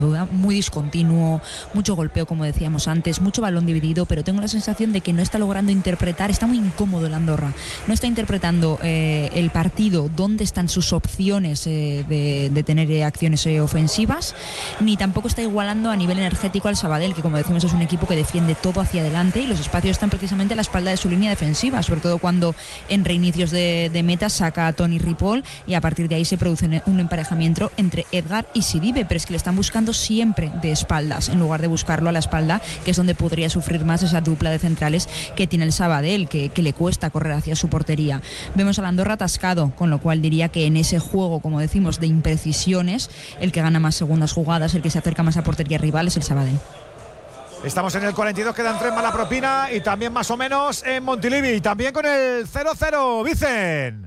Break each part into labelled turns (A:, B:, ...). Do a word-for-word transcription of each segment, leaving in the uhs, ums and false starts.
A: muy discontinuo, mucho golpeo, como decíamos antes, mucho balón dividido, pero tengo la sensación de que no está logrando interpretar, está muy incómodo el Andorra, no está interpretando eh, el partido, dónde están sus opciones eh, de, de tener eh, acciones eh, ofensivas, ni tampoco está igualando a nivel energético al Sabadell, que como decimos es un equipo que defiende todo hacia adelante y los espacios están precisamente a la espalda de su línea defensiva, sobre todo cuando en reinicios de, de meta saca a Toni Ripoll y a partir de ahí se produce un emparejamiento entre Edgar y Sidibe, pero es que le están buscando siempre de espaldas en lugar de buscarlo a la espalda, que es donde podría sufrir más esa dupla de centrales que tiene el Sabadell, que, que le cuesta correr hacia su portería. Vemos al Andorra atascado, con lo cual diría que en ese juego, como decimos, de imprecisiones, el que gana más segundas jugadas, el que se acerca más a portería rival es el Sabadell.
B: Estamos en el cuarenta y dos, quedan tres más la propina y también más o menos en Montilivi, también con el cero cero, Vicen.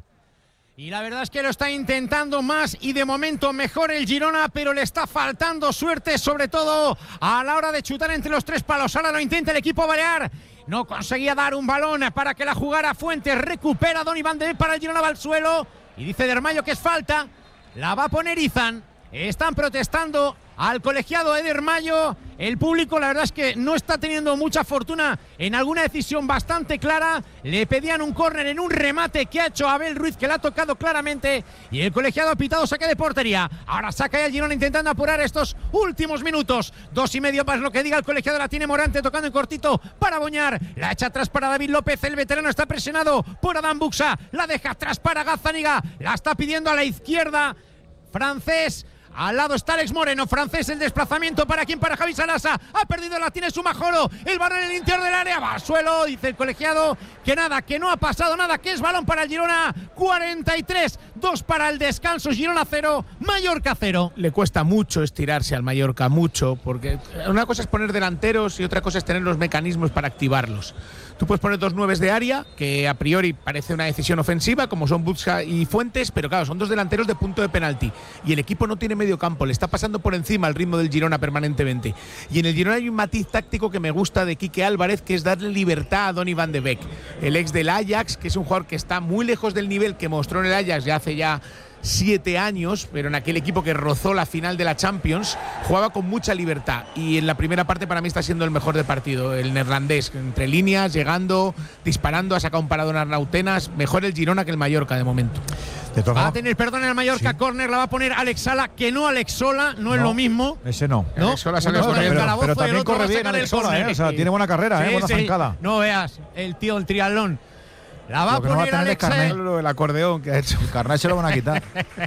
C: Y la verdad es que lo está intentando más y de momento mejor el Girona, pero le está faltando suerte, sobre todo a la hora de chutar entre los tres palos. Ahora lo intenta el equipo balear. No conseguía dar un balón para que la jugara Fuentes. Recupera Donny van de Beek para el Girona, va al suelo. Y dice Dermayo que es falta. La va a poner Izan. Están protestando al colegiado Eder Mayo. El público la verdad es que no está teniendo mucha fortuna en alguna decisión bastante clara. Le pedían un córner en un remate que ha hecho Abel Ruiz, que le ha tocado claramente, y el colegiado ha pitado saque de portería. Ahora saca ya el Girona intentando apurar estos últimos minutos. Dos y medio más lo que diga el colegiado. La tiene Morante tocando en cortito para Boñar. La echa atrás para David López. El veterano está presionado por Adam Buxa. La deja atrás para Gazzaniga. La está pidiendo a la izquierda francés. Al lado está Alex Moreno, francés, el desplazamiento para quien, para Javi Salasa. Ha perdido, la tiene Sumajoro. El balón en el interior del área, va al suelo, dice el colegiado que nada, que no ha pasado nada, que es balón para el Girona. cuarenta y tres, dos para el descanso. Girona cero, Mallorca cero.
D: Le cuesta mucho estirarse al Mallorca, mucho, porque una cosa es poner delanteros y otra cosa es tener los mecanismos para activarlos. Tú puedes poner dos nueves de área, que a priori parece una decisión ofensiva, como son Buxa y Fuentes, pero claro, son dos delanteros de punto de penalti. Y el equipo no tiene medio campo, le está pasando por encima el ritmo del Girona permanentemente. Y en el Girona hay un matiz táctico que me gusta de Quique Álvarez, que es darle libertad a Donny van de Beek, el ex del Ajax, que es un jugador que está muy lejos del nivel que mostró en el Ajax ya hace ya siete años, pero en aquel equipo que rozó la final de la Champions, jugaba con mucha libertad y en la primera parte para mí está siendo el mejor del partido, el neerlandés, entre líneas, llegando, disparando, ha sacado un parado en Arnautenas, mejor el Girona que el Mallorca de momento.
C: ¿Te toca? Va a tener perdón en el Mallorca, sí. Córner la va a poner Alex Sala, que no Alex Sola, no, no es lo mismo.
B: Ese no.
C: ¿No?
B: Alex Sola sale no, pero, pero, pero también corre bien Alex Sola, ¿eh? O sea, tiene buena carrera, sí, ¿eh? Buena sí. zancada.
C: No veas, el tío, el triatlón. La va a poner
B: no va a tener
C: Alex,
B: el carnet, el acordeón que ha hecho. El carnet se lo van a quitar.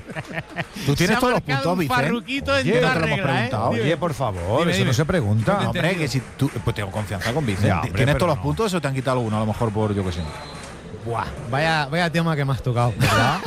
B: Tú tienes todos los puntos, Vicente.
C: Oye,
B: te lo hemos preguntado. ¿Eh? Oye, por favor, dime, eso dime. No se pregunta.
E: No, hombre, que si tú, pues tengo confianza con Vicente.
B: Ya, hombre,
E: ¿Tienes todos
B: no.
E: los puntos o te han quitado alguno? A lo mejor por yo que sé.
C: Buah, vaya, vaya tema que me has tocado, ¿verdad?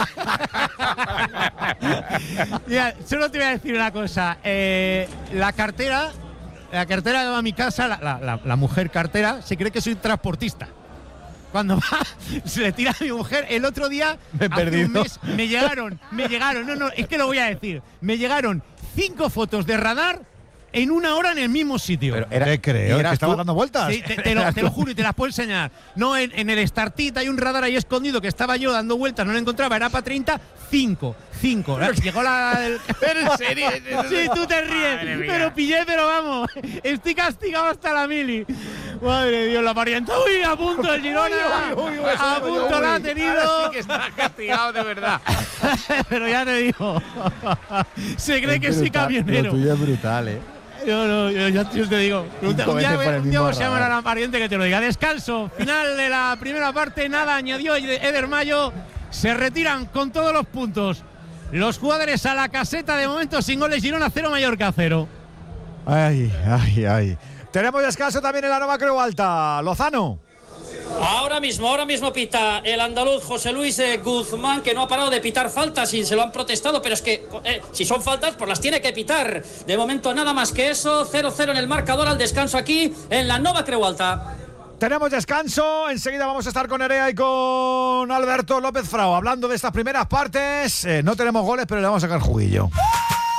C: Mira, solo te voy a decir una cosa. Eh, la cartera, la cartera que va a mi casa, la, la, la, la mujer cartera, se cree que soy transportista. Cuando va, se le tira a mi mujer. El otro día,
B: me he
C: hace
B: perdido.
C: un mes, me llegaron, me llegaron, no, no, es que lo voy a decir. Me llegaron cinco fotos de radar en una hora en el mismo sitio.
B: Pero era, ¿Qué creo? ¿Que estaba dando vueltas?
C: Sí, te, te, lo, te lo juro y te las puedo enseñar. No, en, en el Startit hay un radar ahí escondido que estaba yo dando vueltas, no lo encontraba, era para treinta, cinco, cinco. Llegó la... El...
D: ¿Pero en serio?
C: Sí, tú te ríes, pero pillé, pero vamos, estoy castigado hasta la mili. Madre de Dios, la parienta. Uy, a punto el Girona. Uy, uy, uy, uy, a punto uy, uy, la ha tenido.
D: Ahora sí que está castigado de verdad.
C: Pero ya te digo, se cree
B: es
C: que
B: brutal,
C: soy camionero.
B: Lo tuyo es brutal, ¿eh?
C: Yo no, yo, yo, yo te digo. Un día, un día vamos a llamar a la pariente que te lo diga. Descanso, final de la primera parte, nada añadió Eder Mayo. Se retiran con todos los puntos los jugadores a la caseta, de momento sin goles. Girona cero, Mallorca cero.
B: Ay, ay, ay. Tenemos descanso también en la Nova Creu Alta. Lozano.
F: Ahora mismo, ahora mismo pita el andaluz José Luis eh, Guzmán, que no ha parado de pitar faltas y se lo han protestado, pero es que eh, si son faltas, pues las tiene que pitar. De momento nada más que eso, cero cero en el marcador al descanso aquí en la Nova Creu Alta.
B: Tenemos descanso, enseguida vamos a estar con Nerea y con Alberto López Frao hablando de estas primeras partes. Eh, no tenemos goles, pero le vamos a sacar juguillo.